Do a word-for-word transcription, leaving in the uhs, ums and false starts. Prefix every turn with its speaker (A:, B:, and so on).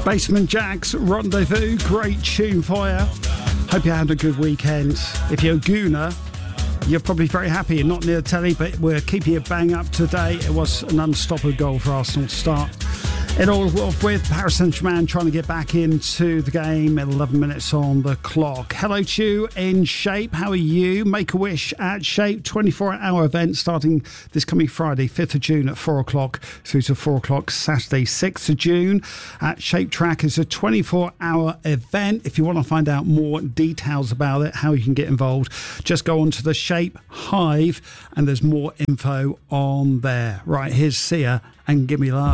A: Basement Jaxx, Rendezvous, great tune for you. Hope you had a good weekend. If you're a Gooner, you're probably very happy you're not near the telly, but we're keeping you bang up today. It was an unstoppable goal for Arsenal to start it all off with. Paris Saint-Germain trying to get back into the game at eleven minutes on the clock. Hello to you in Shape. How are you? Make-A-Wish at Shape, twenty-four hour event starting this coming Friday, fifth of June at four o'clock through to four o'clock Saturday, sixth of June. At Shape Track is a twenty-four hour event. If you want to find out more details about it, how you can get involved, just go on to the Shape Hive and there's more info on there. Right, here's Sia and Give Me Love.